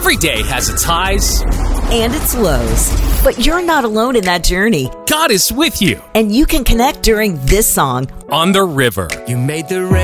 Every day has its highs and its lows. But you're not alone in that journey. God is with you. And you can connect during this song, On the River. You made the rain.